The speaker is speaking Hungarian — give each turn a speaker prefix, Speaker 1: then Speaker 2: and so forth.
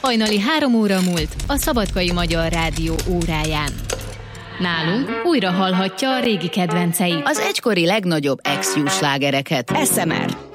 Speaker 1: Hajnali 3 óra múlt a Szabadkai Magyar Rádió óráján. Nálunk újra hallhatja a régi kedvenceit, az egykori legnagyobb ex-Hughes slágereket.
Speaker 2: SMR.